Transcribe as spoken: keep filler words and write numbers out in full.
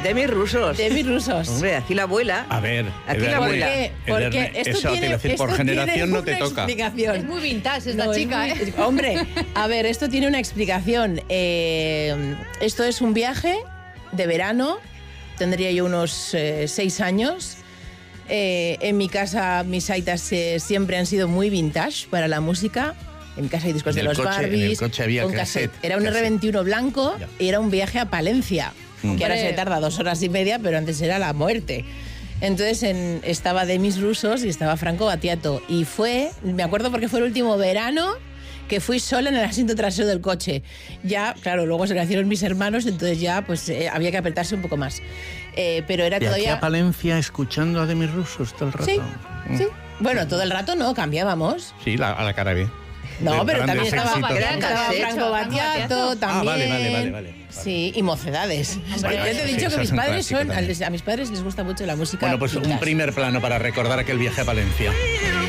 Demis rusos. Demis rusos. Hombre, aquí la abuela. A ver, Aquí Eder- la abuela. Porque, porque Eder- esto eso te tiene, iba a decir, esto por generación tiene no te una toca. explicación. Es muy vintage esta No, es chica, muy- ¿eh? Hombre, a ver, esto tiene una explicación. Eh, esto es un viaje de verano, tendría yo unos eh, seis años. Eh, en mi casa mis aitas eh, siempre han sido muy vintage para la música. En mi casa hay discos En de el los coche- en Barbies. el coche había con cassette, Era un cassette. R veintiuno blanco Ya. y era un viaje a Palencia, Mm. que ahora Hombre. se tarda dos horas y media, pero antes era la muerte. Entonces en- estaba Demis rusos y estaba Franco Battiato. Y fue, me acuerdo porque fue el último verano que fui sola en el asiento trasero del coche. Ya, claro, luego se nacieron mis hermanos, entonces ya pues eh, había que apretarse un poco más. Eh, pero era Y aquí todavía... a Palencia escuchando a Demis rusos todo el rato. Sí, Mm. sí. Bueno, todo el rato no, cambiábamos. Sí, la- a la cara B. No, De pero también grandes estaba, éxitos. Gran estaba cassette. Franco Battiato, también. Ah, vale, vale, vale, vale. Sí, y mocedades. Vale, Ya te he sí, dicho que eso mis es un padres clásico son... también. A mis padres les gusta mucho la música Bueno, pues un vintage. primer plano para recordar aquel viaje a Palencia.